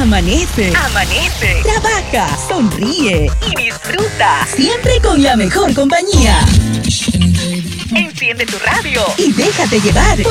Amanece. Trabaja, sonríe y disfruta. Siempre con la mejor compañía. Enciende tu radio y déjate llevar